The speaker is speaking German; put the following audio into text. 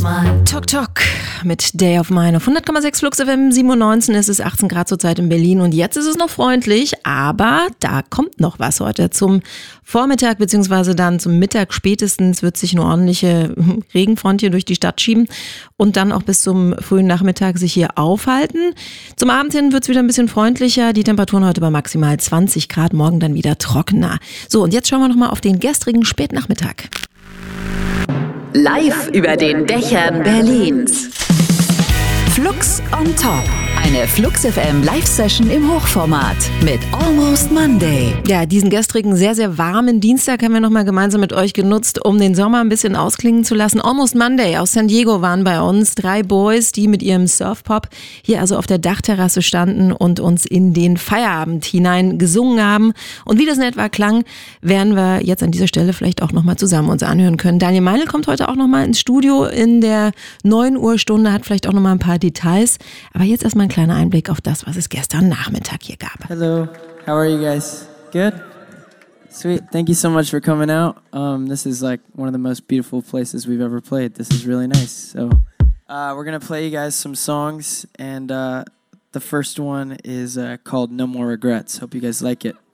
Talk Talk mit Day of Mine auf 100,6 Flux FM, 7:19 ist es, 18 Grad zurzeit in Berlin und jetzt ist es noch freundlich, aber da kommt noch was heute zum Vormittag beziehungsweise dann zum Mittag spätestens wird sich eine ordentliche Regenfront hier durch die Stadt schieben und dann auch bis zum frühen Nachmittag sich hier aufhalten. Zum Abend hin wird es wieder ein bisschen freundlicher, die Temperaturen heute bei maximal 20 Grad, morgen dann wieder trockener. So, und jetzt schauen wir nochmal auf den gestrigen Spätnachmittag. Live über den Dächern Berlins. Flux on Top. Eine Flux FM Live-Session im Hochformat mit Almost Monday. Ja, diesen gestrigen sehr, sehr warmen Dienstag haben wir nochmal gemeinsam mit euch genutzt, um den Sommer ein bisschen ausklingen zu lassen. Almost Monday aus San Diego waren bei uns 3 Boys, die mit ihrem Surfpop hier also auf der Dachterrasse standen und uns in den Feierabend hinein gesungen haben. Und wie das in etwa klang, werden wir jetzt an dieser Stelle vielleicht auch nochmal zusammen uns anhören können. Daniel Meinl kommt heute auch nochmal ins Studio in der 9 Uhr Stunde, hat vielleicht auch nochmal ein paar Details. Aber jetzt erstmal ein kleiner Einblick auf das, was es gestern Nachmittag hier gab. Hello, how are you guys? Good? Sweet, thank you so much for coming out. This is like one of the most beautiful places we've ever played. This is really nice. So we're gonna play you guys some songs and the first one is called No More Regrets. Hope you guys like it.